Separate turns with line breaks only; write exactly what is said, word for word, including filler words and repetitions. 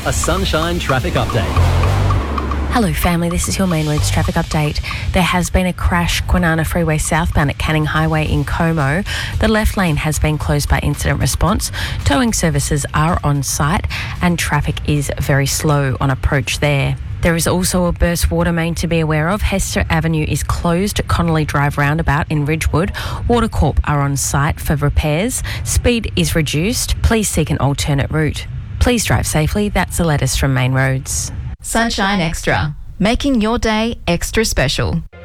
A Sunshine traffic update.
Hello family, this is your Main Roads traffic update. There has been a crash Kwinana Freeway southbound at Canning Highway in Como. The left lane has been closed by incident response. Towing services are on site and traffic is very slow on approach there. There is also a burst water main to be aware of. Hester Avenue is closed at Connolly Drive roundabout in Ridgewood. Water Corp are on site for repairs. Speed is reduced. Please seek an alternate route. Please drive safely. That's the latest from Main Roads.
Sunshine Extra, making your day extra special.